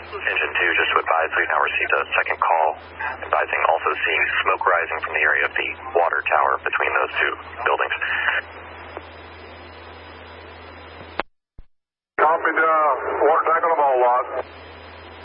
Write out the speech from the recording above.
Engine 2, just to advise, we've now received a second call, advising also seeing smoke rising from the area of the water tower between those two buildings. Copy down.